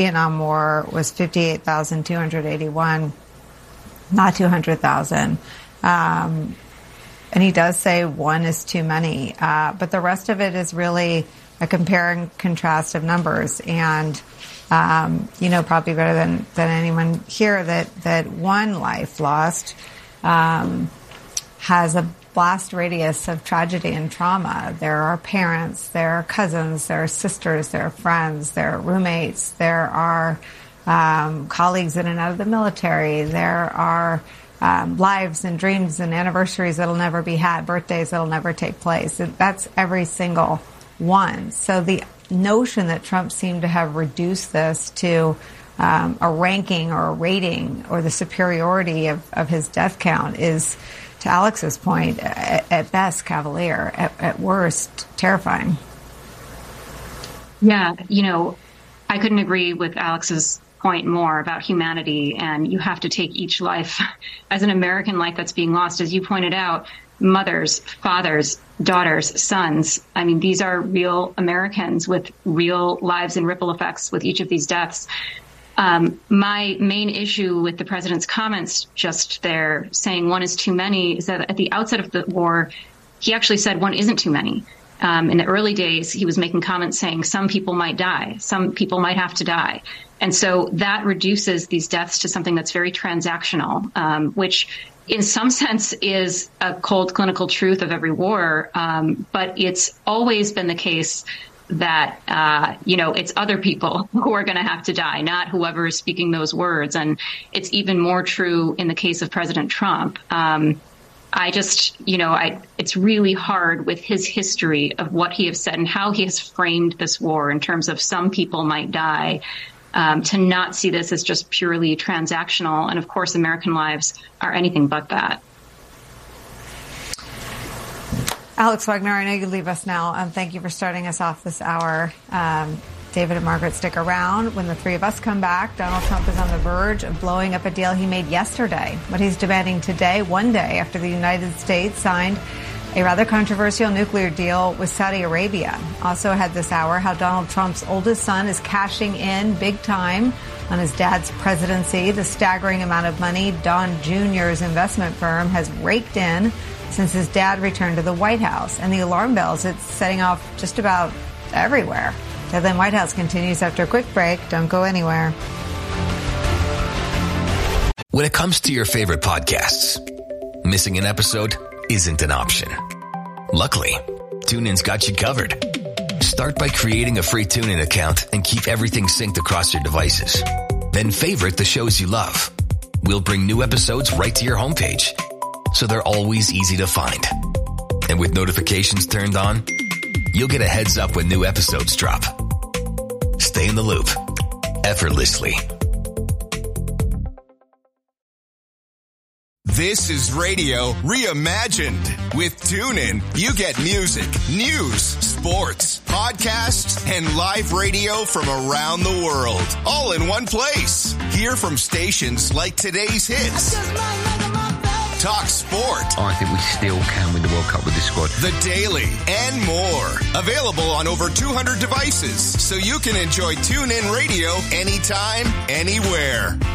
Vietnam War was 58,281, not 200,000. And he does say one is too many. But the rest of it is really a compare and contrast of numbers. And, probably better than anyone here that one life lost has a blast radius of tragedy and trauma. There are parents, there are cousins, there are sisters, there are friends, there are roommates, there are colleagues in and out of the military, there are lives and dreams and anniversaries that'll never be had, birthdays that'll never take place. That's every single one. So the notion that Trump seemed to have reduced this to a ranking or a rating or the superiority of his death count is, to Alex's point, at best cavalier, at worst terrifying. Yeah, I couldn't agree with Alex's point more about humanity, and you have to take each life as an American life that's being lost. As you pointed out, mothers, fathers, daughters, sons. I mean, these are real Americans with real lives and ripple effects with each of these deaths. My main issue with the president's comments just there saying one is too many is that at the outset of the war, he actually said one isn't too many. In the early days, he was making comments saying some people might die, some people might have to die. And so that reduces these deaths to something that's very transactional, which in some sense is a cold clinical truth of every war. But it's always been the case that, it's other people who are going to have to die, not whoever is speaking those words. And it's even more true in the case of President Trump. It's really hard with his history of what he has said and how he has framed this war in terms of some people might die, to not see this as just purely transactional. And of course, American lives are anything but that. Alex Wagner, I know you leave us now. Thank you for starting us off this hour. David and Margaret, stick around. When the three of us come back, Donald Trump is on the verge of blowing up a deal he made yesterday. What he's demanding today, one day after the United States signed a rather controversial nuclear deal with Saudi Arabia. Also ahead this hour, how Donald Trump's oldest son is cashing in big time on his dad's presidency. The staggering amount of money Don Jr.'s investment firm has raked in since his dad returned to the White House. And the alarm bells it's setting off just about everywhere. Deadline White House continues after a quick break. Don't go anywhere. When it comes to your favorite podcasts, missing an episode isn't an option. Luckily, TuneIn's got you covered. Start by creating a free TuneIn account and keep everything synced across your devices. Then favorite the shows you love. We'll bring new episodes right to your homepage, so they're always easy to find. And with notifications turned on, you'll get a heads up when new episodes drop. Stay in the loop effortlessly. This is radio reimagined. With TuneIn, you get music, news, sports, podcasts, and live radio from around the world, all in one place. Hear from stations like Today's Hits, Talk Sport. I think we still can win the World Cup with this squad. The Daily and more. Available on over 200 devices, so you can enjoy TuneIn Radio anytime, anywhere.